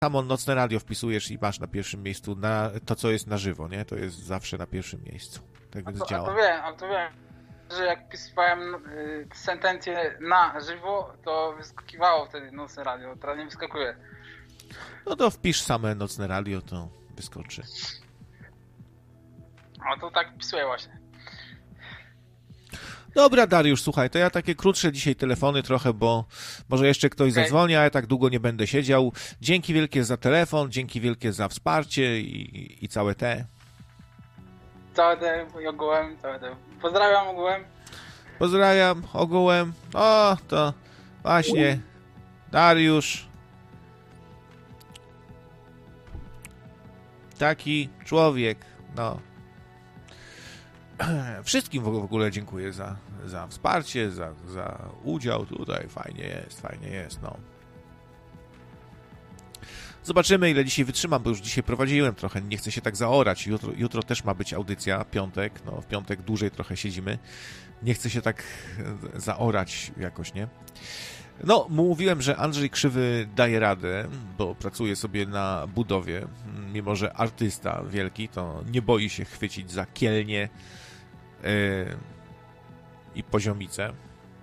samo nocne radio wpisujesz i masz na pierwszym miejscu to, co jest na żywo, nie? To jest zawsze na pierwszym miejscu. Tak więc działa. A to wiem, że jak wpisywałem sentencję na żywo, to wyskakiwało wtedy nocne radio, teraz nie wyskakuje. No to wpisz same nocne radio, to wyskoczy. A to tak wpisuję właśnie. Dobra, Dariusz, słuchaj, to ja takie krótsze dzisiaj telefony trochę, bo może jeszcze ktoś zadzwoni, a ja tak długo nie będę siedział. Dzięki wielkie za telefon, dzięki wielkie za wsparcie i całe te. Całe te ogółem, Pozdrawiam ogółem. Pozdrawiam ogółem. O, to właśnie Dariusz. Taki człowiek, no. Wszystkim w ogóle dziękuję za wsparcie, za udział tutaj. Fajnie jest, no. Zobaczymy, ile dzisiaj wytrzymam, bo już dzisiaj prowadziłem trochę, nie chcę się tak zaorać. Jutro też ma być audycja, piątek, no w piątek dłużej trochę siedzimy. Nie chcę się tak zaorać jakoś, nie? No, mówiłem, że Andrzej Krzywy daje radę, bo pracuje sobie na budowie, mimo że artysta wielki, to nie boi się chwycić za kielnie i poziomice.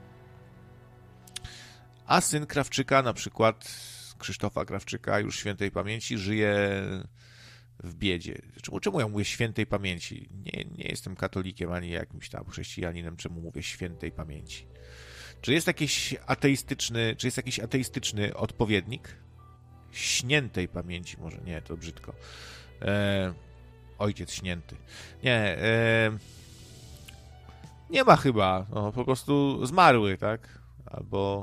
A syn Krawczyka, na przykład Krzysztofa Krawczyka, już świętej pamięci, żyje w biedzie. Czemu ja mówię świętej pamięci? Nie jestem katolikiem ani jakimś tam chrześcijaninem, czemu mówię świętej pamięci? Czy jest jakiś ateistyczny odpowiednik? Śniętej pamięci, może nie, to brzydko. Ojciec śnięty. Nie ma chyba, no, po prostu zmarły, tak? Albo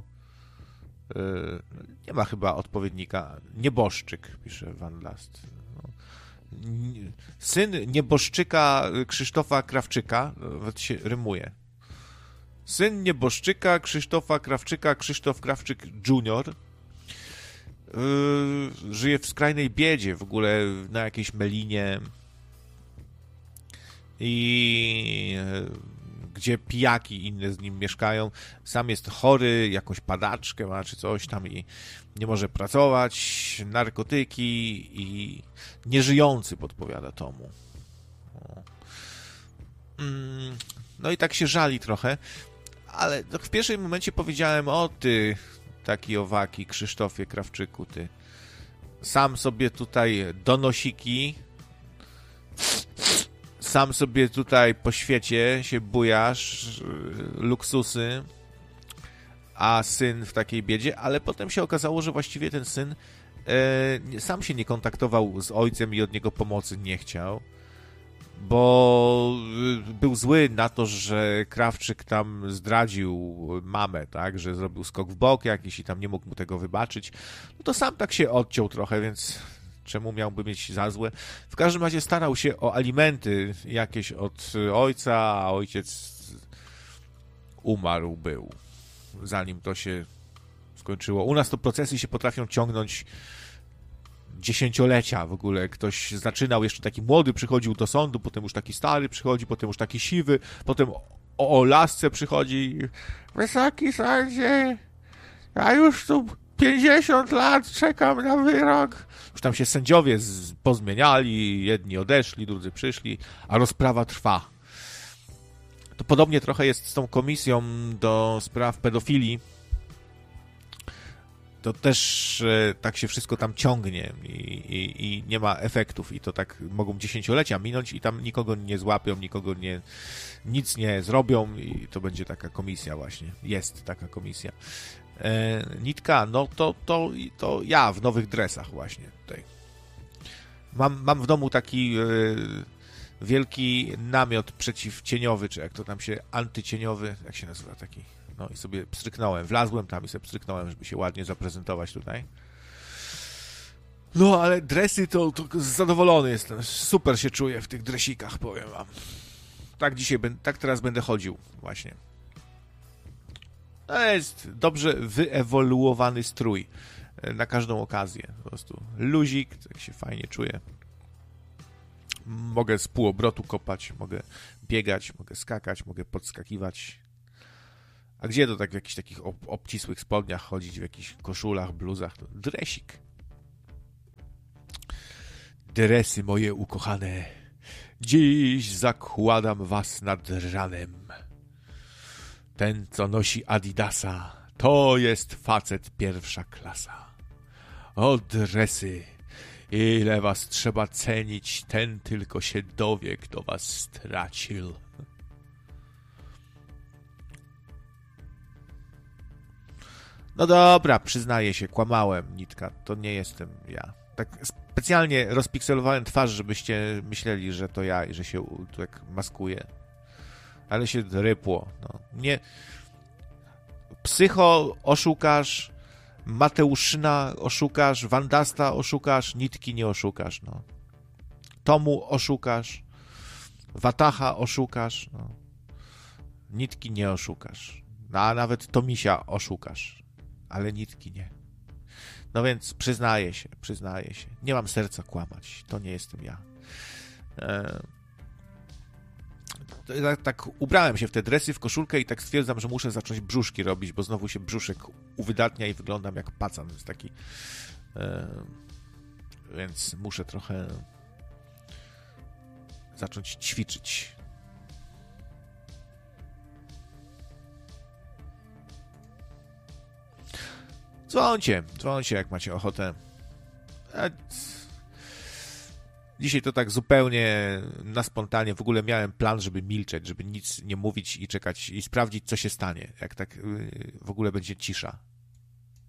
nie ma chyba odpowiednika. Nieboszczyk, pisze Van Last. No. Syn nieboszczyka Krzysztofa Krawczyka, nawet się rymuje. Syn nieboszczyka Krzysztofa Krawczyka, Krzysztof Krawczyk Jr. Żyje w skrajnej biedzie, w ogóle na jakiejś melinie i gdzie pijaki inne z nim mieszkają. Sam jest chory, jakąś padaczkę ma czy coś tam i nie może pracować, narkotyki i nieżyjący, podpowiada Tomu. No i tak się żali trochę, ale w pierwszym momencie powiedziałem: o ty, taki owaki, Krzysztofie Krawczyku, ty sam sobie tutaj donosiki, sam sobie tutaj po świecie się bujasz, luksusy, a syn w takiej biedzie, ale potem się okazało, że właściwie ten syn sam się nie kontaktował z ojcem i od niego pomocy nie chciał, bo był zły na to, że Krawczyk tam zdradził mamę, tak, że zrobił skok w bok jakiś i tam nie mógł mu tego wybaczyć. No to sam tak się odciął trochę, więc czemu miałby mieć za złe? W każdym razie starał się o alimenty jakieś od ojca, a ojciec umarł był, zanim to się skończyło. U nas to procesy się potrafią ciągnąć dziesięciolecia w ogóle. Ktoś zaczynał jeszcze taki młody, przychodził do sądu, potem już taki stary przychodzi, potem już taki siwy, potem o lasce przychodzi: wysoki sądzie, ja już tu 50 lat czekam na wyrok. Już tam się sędziowie pozmieniali, jedni odeszli, drudzy przyszli, a rozprawa trwa. To podobnie trochę jest z tą komisją do spraw pedofilii. To też tak się wszystko tam ciągnie i nie ma efektów i to tak mogą dziesięciolecia minąć i tam nikogo nie złapią, nic nie zrobią i to będzie taka komisja właśnie. Jest taka komisja. Nitka, no to ja w nowych dresach właśnie tutaj. Mam w domu taki wielki namiot przeciwcieniowy, czy jak to tam się, antycieniowy, jak się nazywa taki. No i sobie pstryknąłem, wlazłem tam i sobie pstryknąłem, żeby się ładnie zaprezentować tutaj. No, ale dresy to zadowolony jestem. Super się czuję w tych dresikach, powiem wam. Tak teraz będę chodził właśnie. To jest dobrze wyewoluowany strój na każdą okazję. Po prostu luzik, tak się fajnie czuję. Mogę z półobrotu kopać, mogę biegać, mogę skakać, mogę podskakiwać. A gdzie to tak w jakichś takich obcisłych spodniach chodzić, w jakichś koszulach, bluzach? To dresik. Dresy moje ukochane, dziś zakładam was nad ranem. Ten, co nosi Adidasa, to jest facet pierwsza klasa. O dresy, ile was trzeba cenić, ten tylko się dowie, kto was stracił. No dobra, przyznaję się, kłamałem, Nitka, to nie jestem ja. Tak specjalnie rozpikselowałem twarz, żebyście myśleli, że to ja i że się tak maskuję. Ale się rypło. No. Nie. Psycho oszukasz, Mateuszyna oszukasz, Wandasta oszukasz, Nitki nie oszukasz. No. Tomu oszukasz, Wataha oszukasz, no. Nitki nie oszukasz. No, a nawet Tomisia oszukasz, ale Nitki nie. No więc przyznaję się. Nie mam serca kłamać. To nie jestem ja. Tak ubrałem się w te dresy, w koszulkę i tak stwierdzam, że muszę zacząć brzuszki robić, bo znowu się brzuszek uwydatnia i wyglądam jak pacan. Jest taki... Więc muszę trochę zacząć ćwiczyć. Dzwońcie, jak macie ochotę. Dzisiaj to tak zupełnie na spontanie. W ogóle miałem plan, żeby milczeć, żeby nic nie mówić i czekać i sprawdzić, co się stanie, jak tak w ogóle będzie cisza.